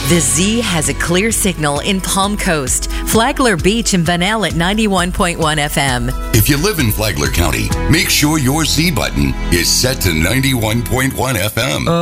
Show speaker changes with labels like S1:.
S1: The Z has a clear signal in Palm Coast, Flagler Beach, and Bunnell at 91.1 FM.
S2: If you live in Flagler County, make sure your Z button is set to 91.1 FM.